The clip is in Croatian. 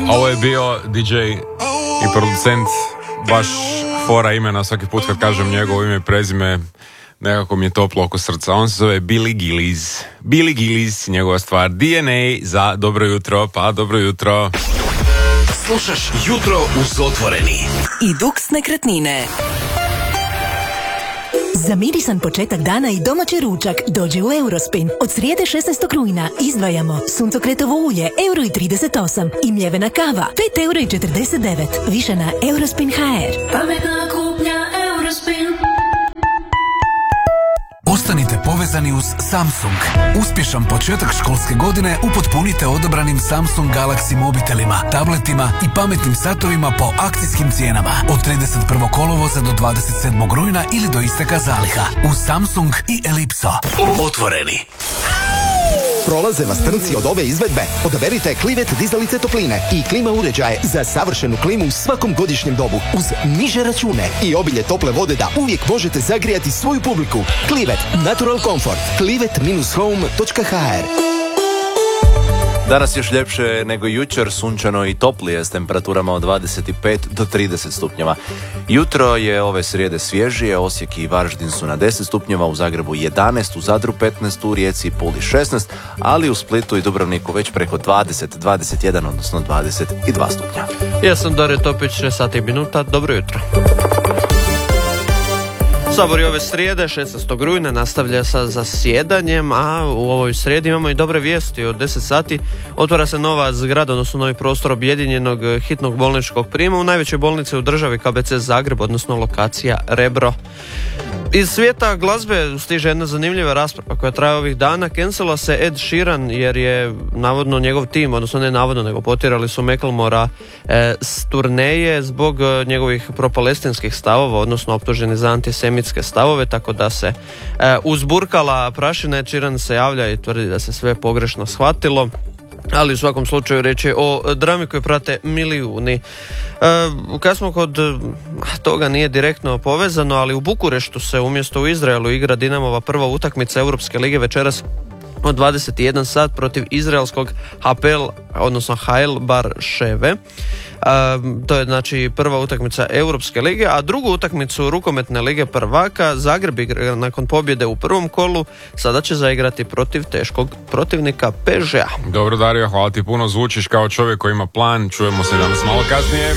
Ovo je bio DJ i producent, baš fora imena, svaki put kad kažem njegovo ime i prezime nekako mi je toplo oko srca. On se zove Billy Gillies. Billy Gillies, njegova stvar DNA za dobro jutro, pa dobro jutro. Slušaš Jutro uz Otvoreni i Dux nekretnine. Za mirisan početak dana i domaći ručak dođi u Eurospin. Od srijede 16. rujna izdvajamo suncokretovo ulje €1,38 i mljevena kava €5,49. Više na Eurospin.hr. Pametna kupnja Eurospin. Ostanite povezani uz Samsung. Uspješan početak školske godine upotpunite odabranim Samsung Galaxy mobitelima, tabletima i pametnim satovima po akcijskim cijenama od 31. kolovoza do 27. rujna ili do isteka zaliha. Uz Samsung i Ellipso. Otvoreni. Prolaze vas trnci od ove izvedbe? Odaberite Clivet dizalice topline i klima uređaje za savršenu klimu u svakom godišnjem dobu uz niže račune i obilje tople vode da uvijek možete zagrijati svoju publiku. Clivet, natural comfort. clivet-home.hr. Danas još ljepše nego jučer, sunčano i toplije s temperaturama od 25 do 30 stupnjeva. Jutro je ove srijede svježije, Osijek i Varaždin su na 10 stupnjeva, u Zagrebu 11, u Zadru 15, u Rijeci i Puli 16, ali u Splitu i Dubrovniku već preko 20, 21, odnosno 22 stupnja. Ja sam Dario Topić, 6 sati i minuta, dobro jutro. Sabor je ove srijede, 16. rujna, nastavlja sa zasjedanjem, a u ovoj srijedi imamo i dobre vijesti. Od 10 sati otvara se nova zgrada, odnosno novi prostor objedinjenog hitnog bolničkog prijema u najvećoj bolnici u državi, KBC Zagreb, odnosno lokacija Rebro. Iz svijeta glazbe stiže jedna zanimljiva rasprava koja traje ovih dana. Cancela se Ed Sheeran jer je navodno njegov tim, odnosno ne navodno, nego potjerali su Macklemora s turneje zbog njegovih propalestinskih stavova, odnosno optuženi za antisemitske stavove, tako da se uzburkala prašina. Ed Sheeran se javlja i tvrdi da se sve pogrešno shvatilo, ali u svakom slučaju reći je o drami koju prate milijuni. Kad smo kod toga, nije direktno povezano, ali u Bukureštu se umjesto u Izraelu igra Dinamova prva utakmica Europske lige večeras od 21 sat protiv izraelskog Hapoel, odnosno Hail Bar Sheve. To je znači prva utakmica Europske lige, a drugu utakmicu rukometne lige prvaka Zagreb igra nakon pobjede u prvom kolu, sada će zaigrati protiv teškog protivnika PSG-a. Dobro Dario, hvala ti puno, zvučiš kao čovjek koji ima plan, čujemo se danas malo kasnije.